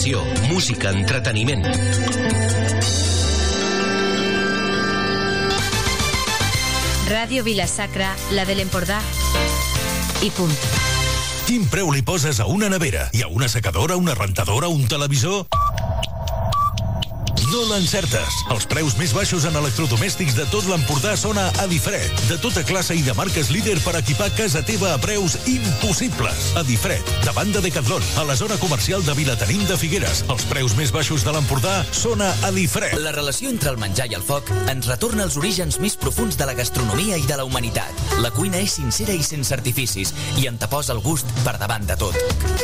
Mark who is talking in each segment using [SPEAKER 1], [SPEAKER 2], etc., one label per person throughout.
[SPEAKER 1] informació, música, entreteniment.
[SPEAKER 2] Ràdio Vila-sacra, la de l'Empordà. I punt.
[SPEAKER 3] Quin preu li poses a una nevera? I a una secadora, una rentadora, un televisor? No l'encertes. Els preus més baixos en electrodomèstics de tot l'Empordà són a Adifred. De tota classe i de marques líder per equipar casa teva a preus impossibles. Adifred, davant de Decathlon, a la zona comercial de Vilatenim de Figueres. Els preus més baixos de l'Empordà són a Adifred.
[SPEAKER 4] La relació entre el menjar i el foc ens retorna als orígens més profuns de la gastronomia i de la humanitat. La cuina és sincera i sense artificis i anteposa el gust per davant de tot.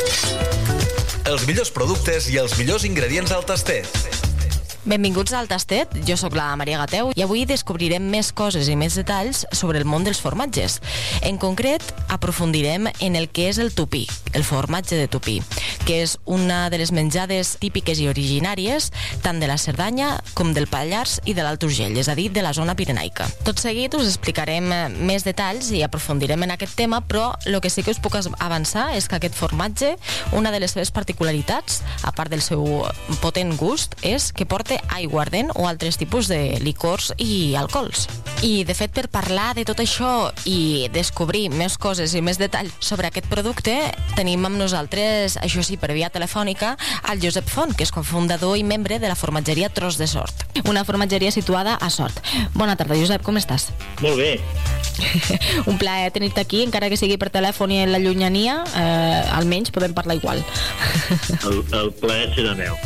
[SPEAKER 5] Els millors productes i els millors ingredients al tastet.
[SPEAKER 6] Benvinguts al Tastet, jo sóc la Maria Gateu i avui descobrirem més coses i més detalls sobre el món dels formatges. En concret, aprofundirem en el que és el tupí, el formatge de tupí, que és una de les menjades típiques i originàries tant de la Cerdanya com del Pallars i de l'Alt Urgell, és a dir, de la zona pirenaica. Tot seguit us explicarem més detalls i aprofundirem en aquest tema, però el que sí que us puc avançar és que aquest formatge, una de les seves particularitats, a part del seu potent gust, és que porta aiguardent o altres tipus de licors i alcohols. I, de fet, per parlar de tot això i descobrir més coses i més detalls sobre aquest producte, tenim amb nosaltres, això sí, per via telefònica, el Josep Font, que és cofundador i membre de la formatgeria Tros de Sort, una formatgeria situada a Sort. Bona tarda, Josep, com estàs?
[SPEAKER 7] Molt bé.
[SPEAKER 6] Un plaer tenir-te aquí, encara que sigui per telèfon i en la llunyania, almenys podem parlar igual.
[SPEAKER 7] El plaer serà meu.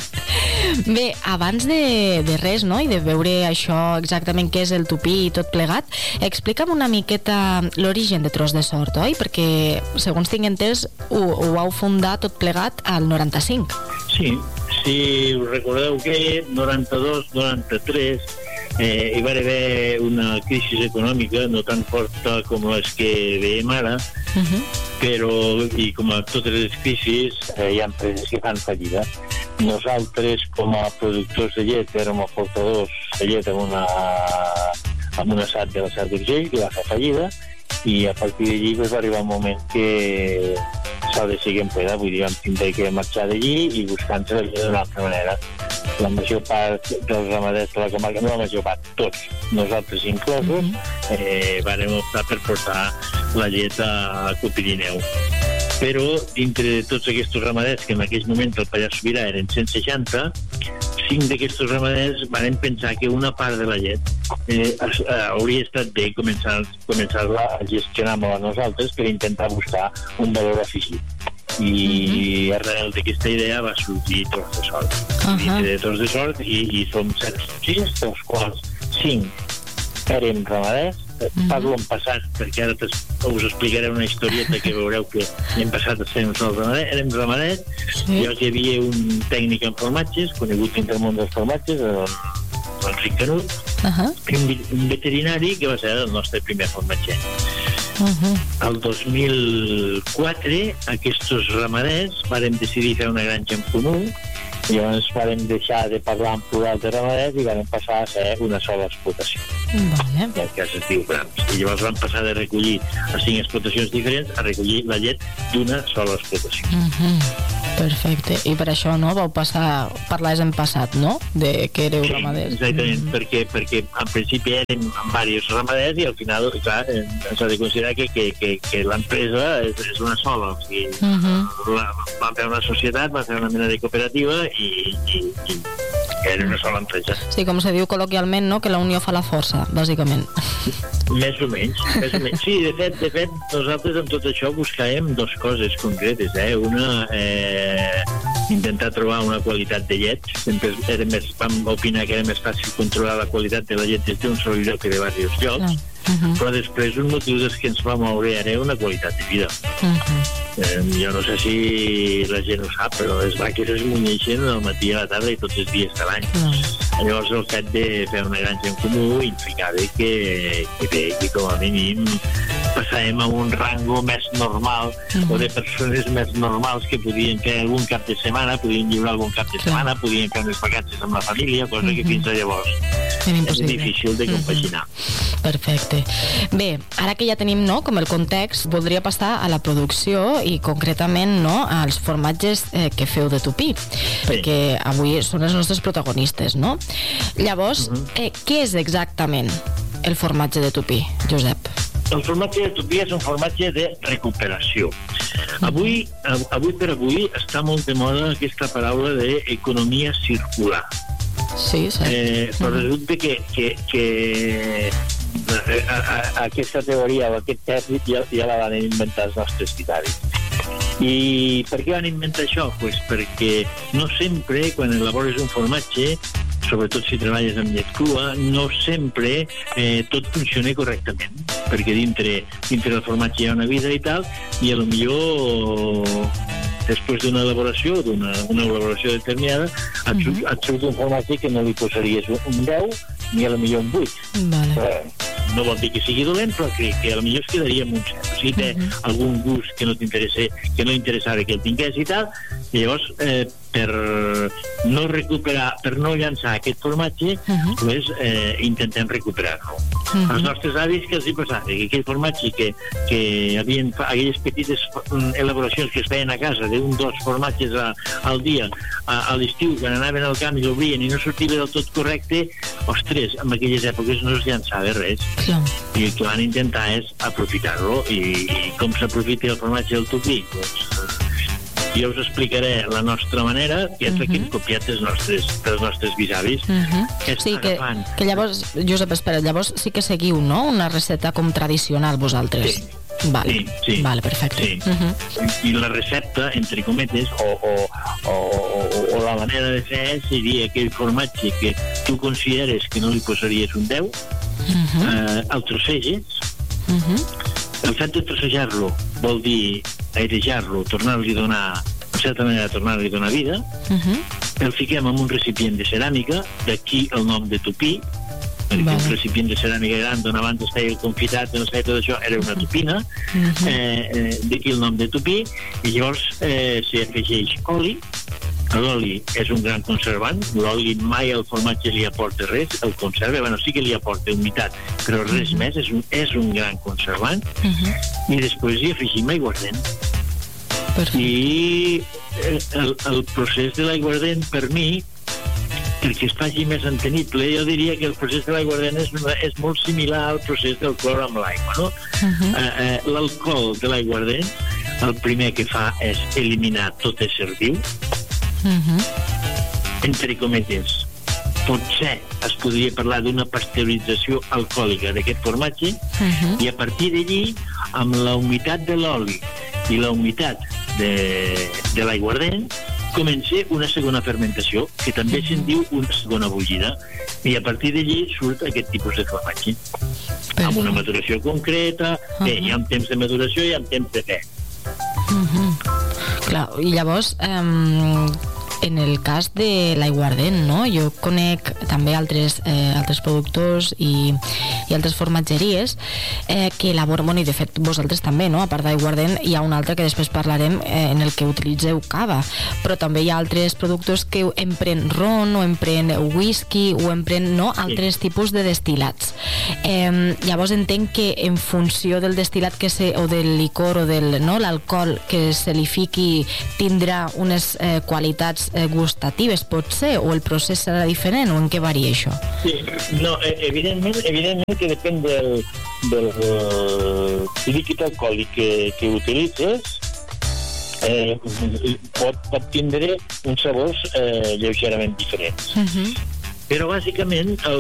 [SPEAKER 6] Bé, abans de res, no?, i de veure això exactament què és el tupí i tot plegat, explica'm una miqueta l'origen de Tros de Sort, oi? Perquè, segons tinc entès, ho vau fundar tot plegat al 95.
[SPEAKER 7] Sí, si us recordeu que 92-93 hi va haver una crisi econòmica no tan forta com les que veiem ara, però, i com a totes les crisis, hi ha empreses que fan fallida. Nosaltres, com a productors de llet, érem aportadors de llet amb una SAT de la SAT d'Urgell, que va fer fallida, i a partir d'allí va arribar un moment que s'ha de seguir en plena, vull dir, vam tindre que marxar d'allí i buscar-nos la llet d'una altra manera. La major part dels ramaders de la comarca, no la major part, tots, nosaltres inclosos, vàrem optar per portar la llet a Pirineu. Però dintre de tots aquests ramaders, que en aquell moment al Pallars Sobirà eren 160, 5 d'aquests ramaders van pensar que una part de la llet hauria estat bé començar-la a gestionar-la a nosaltres per intentar buscar un valor afegit. I arrel d'aquesta idea va sorgir Tros de Sort. Dintre de Tros de Sort i som 7 socis, dels quals 5 érem ramaders. Parlo en passat, perquè ara us explicaré una historieta que veureu que hem passat a ser nosaltres érem ramaders. Llavors hi havia un tècnic en formatges, conegut dintre el món dels formatges, l'Enric Canut, i un veterinari que va ser el nostre primer formatger. El 2004 aquests ramaders vàrem decidir fer una granja en comú. Llavors vàrem deixar de parlar en plural de ramaders i vàrem passar a ser una sola explotació. Que es diu Brams. I llavors vam passar de recollir a 5 explotacions diferents a recollir la llet d'una sola explotació.
[SPEAKER 6] Perfecte. I per això, no, vau parlar en passat, no?, de que éreu ramaders.
[SPEAKER 7] Sí, exactament, perquè en principi érem diversos ramaders i al final, clar, s'ha de considerar que l'empresa és una sola. O sigui, vam fer una societat, vam fer una mena de cooperativa i era una sola empresa.
[SPEAKER 6] Sí, com se diu col·loquialment, no?, que la unió fa la força, bàsicament.
[SPEAKER 7] Més o menys. Sí, de fet, nosaltres amb tot això buscàvem 2 coses concretes. Una, intentar trobar una qualitat de llet. Sempre vam opinar que era més fàcil controlar la qualitat de la llet des d'un sol lloc que de diversos llocs. Però després un motiu dels que ens va moure era una qualitat de vida. Jo no sé si la gent ho sap, però les vaques es munyeixen al matí a la tarda i tots els dies de l'any. Llavors el fet de fer una granja en comú implicava que com a mínim passàvem a un rango més normal o de persones més normals que podien fer algun cap de setmana, podien lliurar algun cap de setmana, podien fer unes vacances amb la família, cosa que fins a llavors és difícil de compaginar.
[SPEAKER 6] Perfecte. Bé, ara que ja tenim, no, com el context, voldria passar a la producció i concretament, no, als formatges que feu de tupí, perquè avui són els nostres protagonistes, no? Llavors, què és exactament el formatge de tupí, Josep?
[SPEAKER 7] El formatge de tupí és un formatge de recuperació. Avui per avui està molt de moda aquesta paraula d'economia circular.
[SPEAKER 6] Sí,
[SPEAKER 7] però resulta que aquesta teoria o aquest tècnic ja la van inventar els nostres guitarris. I per què van inventar això? Pues perquè no sempre, quan elabores un formatge, sobretot si treballes amb llet crua, no sempre tot funciona correctament, perquè dintre del formatge hi ha una vida i tal, i potser després d'una elaboració, una elaboració determinada, et surt un formatge que no li posaries un 10 ni potser un 8.
[SPEAKER 6] Vale.
[SPEAKER 7] No vol dir que sigui dolent, però crec que potser es quedaria amb un 7. O sigui, té algun gust que no interessava que el tingués i tal, i llavors per no recuperar, per no llançar aquest formatge, pues, intentem recuperar-lo. Els nostres avis, què els hi passava? Que aquell formatge que havien aquelles petites elaboracions que es feien a casa d'un o dos formatges al dia, a l'estiu, quan anaven al camp i l'obrien i no sortia del tot correcte, ostres, en aquelles èpoques no es llançava res.
[SPEAKER 6] Clar.
[SPEAKER 7] I el que van intentar és aprofitar-lo. I com s'aprofita el formatge del tupí? Doncs jo us explicaré la nostra manera, que és la que hem copiat dels nostres bisavis.
[SPEAKER 6] Sí, que llavors, Josep, espera, llavors sí que seguiu, no?, una recepta com tradicional vosaltres.
[SPEAKER 7] Sí.
[SPEAKER 6] Vale.
[SPEAKER 7] Sí.
[SPEAKER 6] Vale, perfecte.
[SPEAKER 7] Sí. I la recepta, entre cometes, o la manera de fer seria aquell formatge que tu consideres que no li posaries un 10, el trosseges. El fet de trossejar-lo vol dir airejar-lo, tornar-li a donar, en certa manera, tornar-li a donar vida. El fiquem en un recipient de ceràmica, d'aquí el nom de tupí, perquè un recipient de ceràmica gran d'on abans es feia el confitat, no sé, tot això, era una tupina, d'aquí el nom de tupí, i llavors s'hi afegeix oli. L'oli és un gran conservant, l'oli mai al formatge li aporta res, el conserva, sí que li aporta humitat, però res més, és un gran conservant, i després hi afegim aiguardent. I el procés de l'aiguardent, per mi, perquè es faci més entenible, jo diria que el procés de l'aiguardent és molt similar al procés del clor amb l'aigua, no? L'alcohol de l'aiguardent, el primer que fa és eliminar tot ésser viu, entre cometes. Potser es podria parlar d'una pasteurització alcohòlica d'aquest formatge, i a partir d'allí, amb la humitat de l'oli i la humitat de l'aiguardent, comença una segona fermentació, que també se'n diu una segona bullida, i a partir d'allí surt aquest tipus de formatge. Amb una maduració concreta, hi ha un temps de maduració i hi ha un temps de fe.
[SPEAKER 6] Clar, i llavors, en el cas de l'aiguardent, no? Jo conec també altres productors i altres formatgeries que elaboren, i de fet vosaltres també, no? A part d'aiguardent hi ha un altre que després parlarem en el que utilitzeu cava, però també hi ha altres productors que empren ron o empren whisky o empren, no, altres tipus de destil·lats. Llavors entenc que en funció del destil·lat o del licor o del, no, l'alcohol que se li fiqui tindrà unes qualitats gustatives, pot ser, o el procés serà diferent, o en què varia això?
[SPEAKER 7] Sí, no, evidentment que depèn del líquid alcohòlic que utilitzes, pot tindre uns sabors lleugerament diferents. Però bàsicament